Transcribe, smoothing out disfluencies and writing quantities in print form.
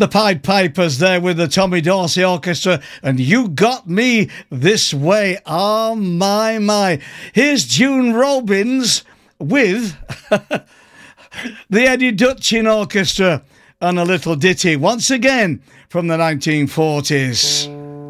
The Pied Pipers there with the Tommy Dorsey Orchestra and You Got Me This Way. Oh, my. Here's June Robbins with the Eddie Dutchin Orchestra and a little ditty once again from the 1940s.